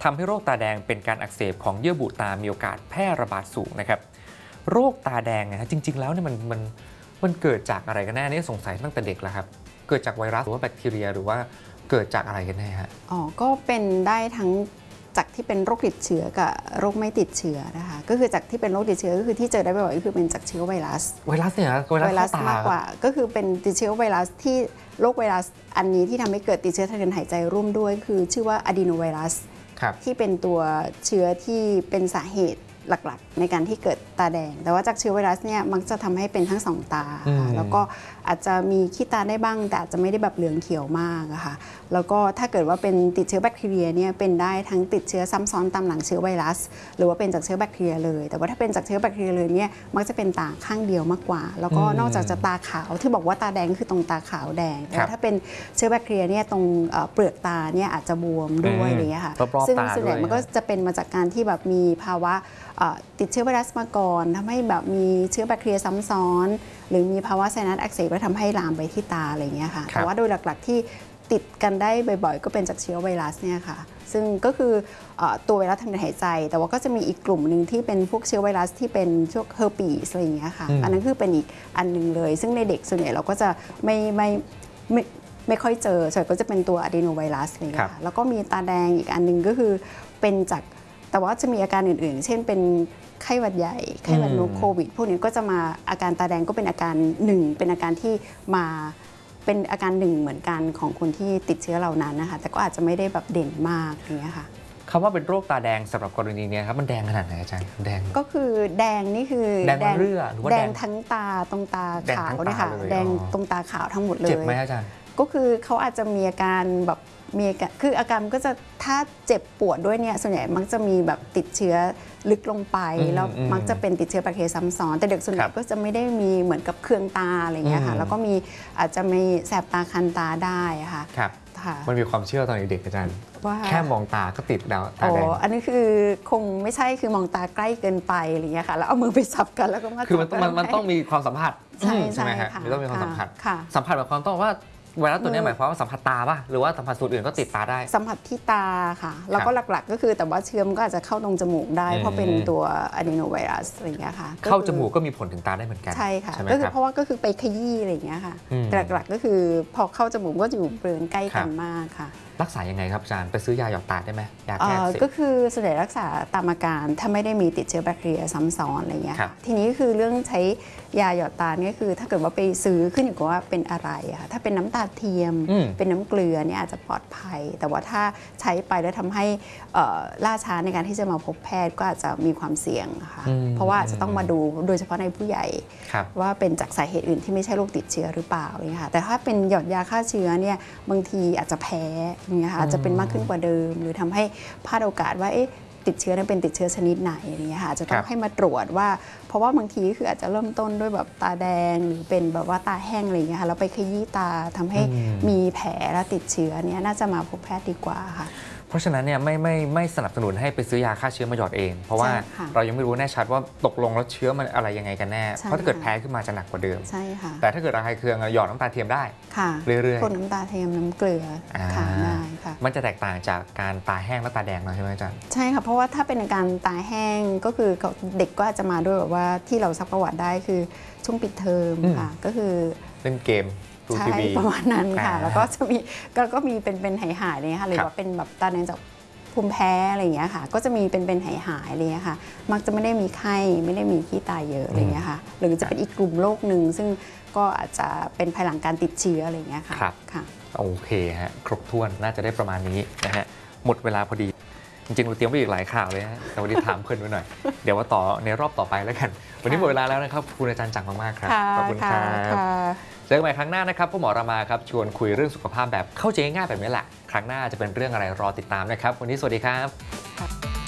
ทำให้โรคตาแดงเป็นการอักเสบของเยื่อบุตามีโอกาสแพร่ระบาดสูงนะครับโรคตาแดงนะจริงๆแล้วเนี่ยมันเกิดจากอะไรกันแน่นี่สงสัยตั้งแต่เด็กแล้วครับเกิดจากไวรัสหรือว่าแบคทีเรียหรือว่าเกิดจากอะไรกันแน่ฮะก็เป็นได้ทั้งจากที่เป็นโรคติดเชื้อกับโรคไม่ติดเชื้อนะคะก็คือจากที่เป็นโรคติดเชื้อก็คือที่เจอได้บ่อยๆก็คือเป็นจากเชื้อไวรัสเนี่ยไวรัสมากกว่าก็คือเป็นติดเชื้อไวรัสที่โรคไวรัสอันนี้ที่ทำให้เกิดติดเชื้อทางเดินหายใจร่วมด้วยคือชื่อว่าอะดีโนไวรัสที่เป็นตัวเชื้อที่เป็นสาเหตุหลักๆในการที่เกิดตาแดงแต่ว่าจากเชื้อไวรัสเนี่ยมักจะทำให้เป็นทั้งสองตาแล้วก็อาจจะมีขี้ตาได้บ้างแต่อาจจะไม่ได้แบบเหลืองเขียวมากอะค่ะแล้วก็ถ้าเกิดว่าเป็นติดเชื้อแบคทีเรียเนี่ยเป็นได้ทั้งติดเชื้อซ้ำซ้อนตามหลังเชื้อไวรัสหรือว่าเป็นจากเชื้อแบคทีเรียเลยแต่ว่าถ้าเป็นจากเชื้อแบคทีเรียเลยเนี่ยมักจะเป็นตาข้างเดียวมากกว่าแล้วก็นอกจากจะตาขาวที่บอกว่าตาแดงคือตรงตาขาวแดงแต่ถ้าเป็นเชื้อแบคทีเรียเนี่ยตรงเปลือกตาเนี่ยอาจจะบวมด้วยอะไรอย่างเงี้ยค่ะซึ่งส่วนใหญ่มันก็จะเป็นมาจากการที่แบบมีภาวะติดเชื้อไวรัสมาก่อนทำให้แบบมีเชื้อแบคทีเรียซ้ำซ้อนหรือมีภาวะไซนัสอักเสบแล้วทำให้ลามไปที่ตาอะไรอย่างเงี้ยค่ะแต่ว่าโดยหลักๆที่ติดกันได้บ่อยๆก็เป็นจากเชื้อไวรัสเนี่ยค่ะซึ่งก็คือตัวไวรัสทางเดินหายใจแต่ว่าก็จะมีอีกกลุ่มหนึ่งที่เป็นพวกเชื้อไวรัสที่เป็นพวกเฮอร์ปีสอะไรอย่างเงี้ยค่ะอันนั้นคือเป็นอีกอันนึงเลยซึ่งในเด็กส่วนใหญ่เราก็จะไม่ค่อยเจอส่วนใหญ่ก็จะเป็นตัวอะดีโนไวรัสอะไรอย่างเงี้ยค่ะแล้วก็มีตาแดงอีกอันนึงก็คือเป็นจากแต่ว่าจะมีอาการอื่นๆเช่นเป็นไข้หวัดใหญ่ไข้หวัดนกโควิดพวกนี้ก็จะมาอาการตาแดงก็เป็นอาการหนึ่งเป็นอาการที่มาเป็นอาการหนึ่งเหมือนกันของคนที่ติดเชื้อเหล่านั้นนะคะแต่ก็อาจจะไม่ได้แบบเด่นมากอย่างเงี้ยค่ะคำว่าเป็นโรคตาแดงสำหรับกรณีนี้ครับมันแดงขนาดไหนอาจารย์แดงก็คือแดงนี่คือแดงเรือหรือว่าแดงทั้งตาตรงตาขาวเนี่ยค่ะแดงตรงตาขาวทั้งหมดเลยเจ็บไหมอาจารย์ก็คือเขาอาจจะมีอาการแบบคืออาการก็จะถ้าเจ็บปวดด้วยเนี่ยส่วนใหญ่มักจะมีแบบติดเชื้อลึกลงไปแล้วมักจะเป็นติดเชื้อแบคทีเรียซ้ำซ้อนแต่เด็กส่วนใหญ่ก็จะไม่ได้มีเหมือนกับเคืองตาอะไรอย่างเงี้ยค่ะแล้วก็มีอาจจะมีแสบตาคันตาได้ค่ะมันมีความเชื่อตอนเด็กอาจารย์ว่าแค่มองตาก็ติดดาวตาแดงอันนี้คือคงไม่ใช่คือมองตาใกล้เกินไปอะไรอย่างเงี้ยค่ะแล้วเอามือไปสับกันแล้วก็มาคือมันต้องมีความสัมผัสใช่ไหมครับมันต้องมีความสัมผัสแบบความต้องว่าไวรัสตัวนี้หมายความว่าสัมผัสตาป่ะหรือว่าสัมผัสส่วนอื่นก็ติดตาได้สัมผัสที่ตาค่ะแล้วก็หลักๆก็คือแต่ว่าเชื้อมันก็อาจจะเข้าตรงจมูกได้เพราะเป็นตัวอะดีโนไวรัสอะไรอย่างเงี้ยค่ะเข้าจมูกก็มีผลถึงตาได้เหมือนกันใช่ค่ะก็คือเพราะว่าก็คือไปขยี้อะไรอย่างเงี้ยค่ะแต่หลักๆก็คือพอเข้าจมูกก็อยู่บริเวณใกล้กันมากค่ะรักษายังไงครับอาจารย์ไปซื้อยาหยอดตาได้ไหมยาแก้อักเสบก็คือส่วนใหญ่รักษาตามอาการถ้าไม่ได้มีติดเชื้อแบคทีเรียซ้ำซ้อนอะไรเงี้ยทีนี้คือเรื่องใช้ยาหยอดตาเนี่ยคือถ้าเกิดว่าไปซื้อขึ้นอยู่กับว่าเป็นอะไรค่ะถ้าเป็นน้ำตาเทียมเป็นน้ำเกลือเนี่ยอาจจะปลอดภัยแต่ว่าถ้าใช้ไปแล้วทำให้ล่าช้าในการที่จะมาพบแพทย์ก็อาจจะมีความเสี่ยงค่ะเพราะว่าจะต้องมาดูโดยเฉพาะในผู้ใหญ่ว่าเป็นจากสาเหตุอื่นที่ไม่ใช่โรคติดเชื้อหรือเปล่าเนี่ยค่ะแต่ถ้าเป็นหยอดยาฆ่าเชื้อเนี่ยบางทีอาจจะแพ้เนี่ยค่ะอาจจะเป็นมากขึ้นกว่าเดิมหรือทำให้พลาดโอกาสว่าติดเชื้อนั้นเป็นติดเชื้อชนิดไหนอย่างเงี้ยค่ะจะต้องให้มาตรวจว่าเพราะว่าบางทีคืออาจจะเริ่มต้นด้วยแบบตาแดงหรือเป็นแบบว่าตาแห้งอะไรอย่างเงี้ยค่ะแล้วไปขยี้ตาทำให้มีแผลแล้วติดเชื้อเนี่ยน่าจะมาพบแพทย์ดีกว่าค่ะเพราะฉะนั้นเนี่ยไม่สนับสนุนให้ไปซื้อยาฆ่าเชื้อมาหยอดเองเพราะว่าเรายังไม่รู้แน่ชัดว่าตกลงแล้วเชื้อมันอะไรยังไงกันแน่เพราะถ้าเกิดแพ้ขึ้นมาจะหนักกว่าเดิมใช่ค่ะแต่ถ้าเกิดระคายเคืองหยอดน้ำตาเทียมได้เรื่อยๆพ่นน้ำตาเทียมน้ำเกลือได้ค่ะมันจะแตกต่างจากการตาแห้งและตาแดงใช่ไหมอาจารย์ใช่ค่ะเพราะว่าถ้าเป็นอาการตาแห้งก็คือเด็กก็อาจจะมาด้วยแบบว่าที่เราซักประวัติได้คือช่วงปิดเทอมค่ะก็คือเล่นเกมใช่ประมาณนั้นค่ะแล้วก็จะมีก็มีเป็นหายๆเลยค่ะหรือว่าเป็นแบบตาแดงจากภูมิแพ้อะไรอย่างเงี้ยค่ะก็จะมีเป็นหายๆอะไรเงี้ยค่ะมักจะไม่ได้มีไข้ไม่ได้มีขี้ตาเยอะอะไรเงี้ยค่ะหรือจะเป็นอีกกลุ่มโรคหนึ่งซึ่งก็อาจจะเป็นภายหลังการติดเชื้ออะไรเงี้ยค่ะค่ะโอเคฮะครบถ้วนน่าจะได้ประมาณนี้นะฮะหมดเวลาพอดีจริงๆเราเตรียมไว้อีกหลายข่าวเลยนะแต่วันนี้ถามเพิ่นไว้หน่อยเดี๋ยวว่าต่อในรอบต่อไปแล้วกันวันนี้หมดเวลาแล้วนะครับคุณอาจารย์จังมากๆครับขอบคุณครับเจอกันใหม่ครั้งหน้านะครับพ่อหมอรามาครับชวนคุยเรื่องสุขภาพแบบเข้าใจง่ายแบบนี้แหละครั้งหน้าจะเป็นเรื่องอะไรรอติดตามนะครับวันนี้สวัสดีครับ